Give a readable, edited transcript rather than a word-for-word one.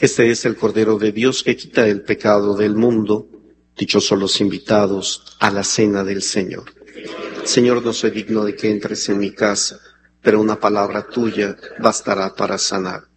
Este es el Cordero de Dios que quita el pecado del mundo. Dichosos los invitados a la cena del Señor. Señor, no soy digno de que entres en mi casa, pero una palabra tuya bastará para sanar.